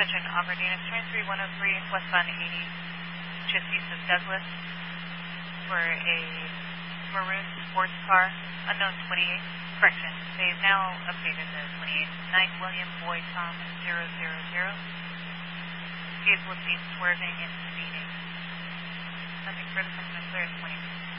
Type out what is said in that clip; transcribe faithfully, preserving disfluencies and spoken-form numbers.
Attention, Operator train three one oh three, westbound eighty, just east of Douglas, for a maroon sports car, unknown twenty-eight. Correction, they've now updated the twenty-eight. nine William Boy Tom zero zero zero. Vehicle is seen swerving and speeding. Nothing further from the clear at twenty-two.